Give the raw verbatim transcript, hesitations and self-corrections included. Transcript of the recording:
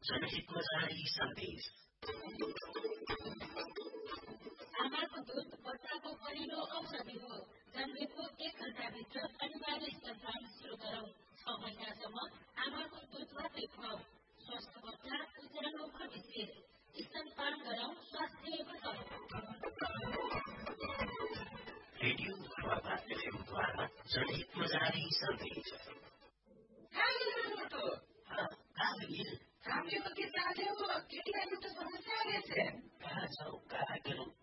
जनहितमा जारी सन्देश। आमाको दुध बच्चाको पहिलो औषधि हो। जन्मेको एक घण्टाभित्र अनिवार्य स्तनपान सुरु गरौँ। छ महिनासम्म आमाको दुध मात्रै खुवाऊ। स्वस्थ बच्चा उज्यालो भविष्य। स्तनपान गरौँ, स्वास्थ्य बचाऊ। रेडियो धर्मपात एफएमद्वारा जनहितमा जारी सन्देश। हामीले के जाने हो केटीलाई एउटा समस्या रहेछ। कहाँ छौ कहाँ गेलौ